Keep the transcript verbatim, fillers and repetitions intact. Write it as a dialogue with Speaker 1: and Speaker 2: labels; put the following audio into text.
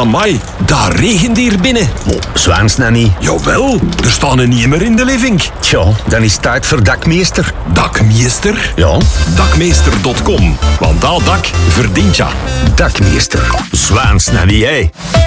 Speaker 1: Amai, daar regent hier binnen.
Speaker 2: Oh, Zwaans nou niet.
Speaker 1: Jawel, er staan er niet meer in de living.
Speaker 2: Tja, dan is het tijd voor dakmeester.
Speaker 1: Dakmeester?
Speaker 2: Ja,
Speaker 1: Dakmeester punt com. Want dat dak verdient ja.
Speaker 2: dakmeester. Zwaans nou niet, hè.